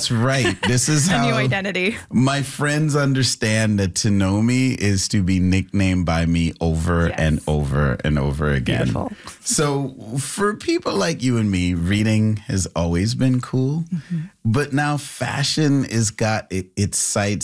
That's right. This is A how new identity. my friends understand that to know me is to be nicknamed by me over Yes. and over and over again. Beautiful. So for people like you and me, reading has always been cool. But now fashion has got its sights